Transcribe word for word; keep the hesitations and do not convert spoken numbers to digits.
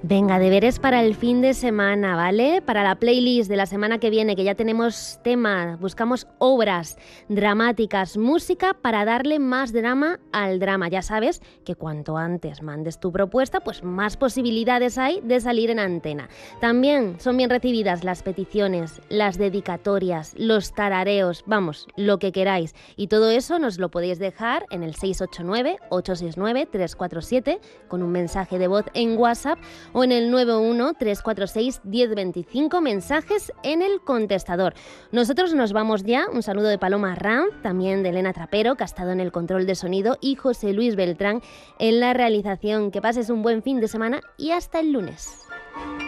Venga, deberes para el fin de semana, ¿vale? Para la playlist de la semana que viene, que ya tenemos tema, buscamos obras dramáticas, música para darle más drama al drama. Ya sabes que cuanto antes mandes tu propuesta, pues más posibilidades hay de salir en antena. También son bien recibidas las peticiones, las dedicatorias, los tarareos, vamos, lo que queráis. Y todo eso nos lo podéis dejar en el seis ocho nueve, ocho seis nueve, tres cuatro siete con un mensaje de voz en WhatsApp o en el nueve uno, tres cuatro seis, uno cero dos cinco, mensajes en el contestador. Nosotros nos vamos ya. Un saludo de Paloma Ranz, también de Elena Trapero, que ha estado en el control de sonido, y José Luis Beltrán en la realización. Que pases un buen fin de semana y hasta el lunes.